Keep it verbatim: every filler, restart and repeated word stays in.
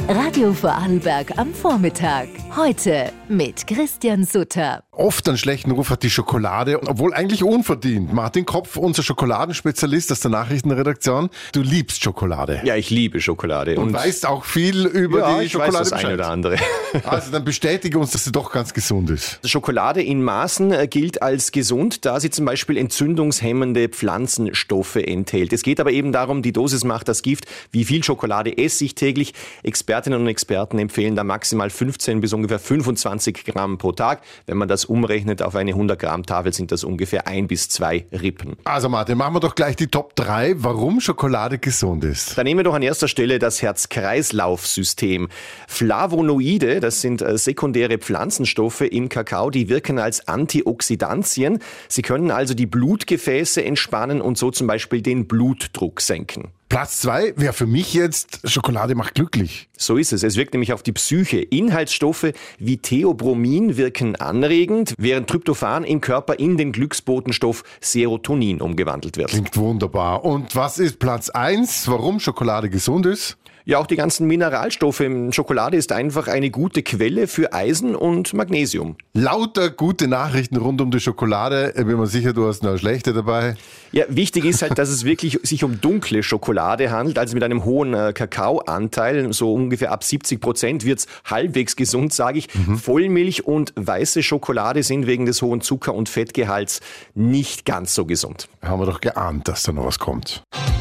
Radio Vorarlberg am Vormittag. Heute mit Christian Sutter. Oft einen schlechten Ruf hat die Schokolade, obwohl eigentlich unverdient. Martin Kopf, unser Schokoladenspezialist aus der Nachrichtenredaktion. Du liebst Schokolade. Ja, ich liebe Schokolade. Und, und weißt auch viel über ja, die ich Schokolade. Weiß das eine oder andere. Also dann bestätige uns, dass sie doch ganz gesund ist. Schokolade in Maßen gilt als gesund, da sie zum Beispiel entzündungshemmende Pflanzenstoffe enthält. Es geht aber eben darum, die Dosis macht das Gift. Wie viel Schokolade esse ich täglich? Expertinnen und Experten empfehlen da maximal fünfzehn bis ungefähr fünfundzwanzig Gramm pro Tag. Wenn man das umrechnet auf eine hundert Gramm Tafel, sind das ungefähr ein bis zwei Rippen. Also Martin, machen wir doch gleich die Top drei, warum Schokolade gesund ist. Da nehmen wir doch an erster Stelle das Herz-Kreislauf-System. Flavonoide, das sind sekundäre Pflanzenstoffe im Kakao, die wirken als Antioxidantien. Sie können also die Blutgefäße entspannen und so zum Beispiel den Blutdruck senken. Platz zwei wäre für mich jetzt, Schokolade macht glücklich. So ist es. Es wirkt nämlich auf die Psyche. Inhaltsstoffe wie Theobromin wirken anregend, während Tryptophan im Körper in den Glücksbotenstoff Serotonin umgewandelt wird. Klingt wunderbar. Und was ist Platz eins, warum Schokolade gesund ist? Ja, auch die ganzen Mineralstoffe. Schokolade ist einfach eine gute Quelle für Eisen und Magnesium. Lauter gute Nachrichten rund um die Schokolade. Ich bin mir sicher, du hast noch eine schlechte dabei. Ja, wichtig ist halt, dass es wirklich sich um dunkle Schokolade handelt, also mit einem hohen äh, Kakaoanteil. So ungefähr ab siebzig Prozent wird's halbwegs gesund, sage ich. Mhm. Vollmilch und weiße Schokolade sind wegen des hohen Zucker- und Fettgehalts nicht ganz so gesund. Haben wir doch geahnt, dass da noch was kommt.